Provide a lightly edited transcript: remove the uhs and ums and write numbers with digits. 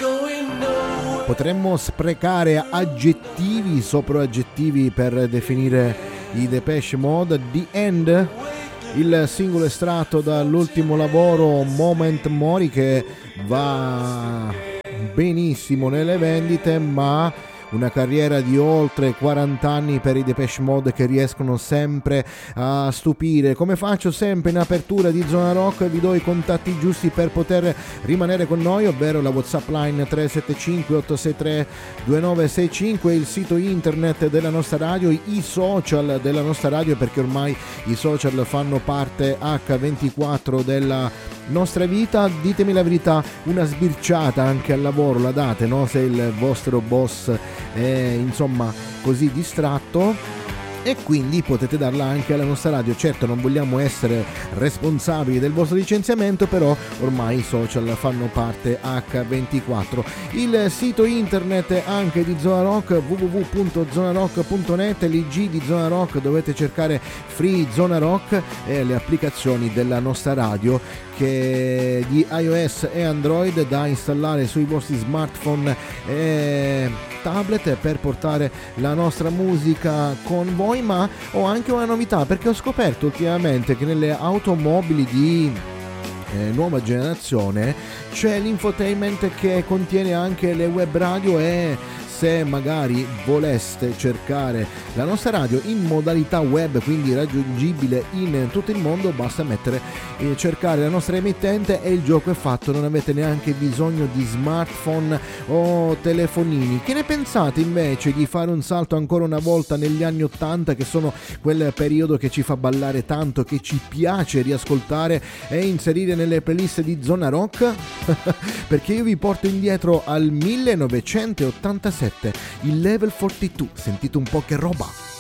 Potremmo sprecare aggettivi sopra aggettivi per definire i Depeche Mode. The End, il singolo estratto dall'ultimo lavoro Moment Mori, che va benissimo nelle vendite, ma una carriera di oltre 40 anni per i Depeche Mode che riescono sempre a stupire. Come faccio sempre in apertura di Zona Rock, vi do i contatti giusti per poter rimanere con noi, ovvero la WhatsApp line 375 863 2965, il sito internet della nostra radio, i social della nostra radio, perché ormai i social fanno parte H24 della nostra vita. Ditemi la verità, una sbirciata anche al lavoro la date, no? Se il vostro boss è insomma così distratto, e quindi potete darla anche alla nostra radio. Certo, non vogliamo essere responsabili del vostro licenziamento, però ormai i social fanno parte H24. Il sito internet anche di Zona Rock, www.zonarock.net, l'IG di Zona Rock, dovete cercare Free Zona Rock, e le applicazioni della nostra radio che di iOS e Android da installare sui vostri smartphone e tablet per portare la nostra musica con voi. Ma ho anche una novità, perché ho scoperto ultimamente che nelle automobili di nuova generazione c'è l'infotainment che contiene anche le web radio, e se magari voleste cercare la nostra radio in modalità web, quindi raggiungibile in tutto il mondo, basta cercare la nostra emittente e il gioco è fatto, non avete neanche bisogno di smartphone o telefonini. Che ne pensate invece di fare un salto ancora una volta negli anni 80, che sono quel periodo che ci fa ballare tanto, che ci piace riascoltare e inserire nelle playlist di Zona Rock? Perché io vi porto indietro al 1987, il Level 42, sentite un po' che roba.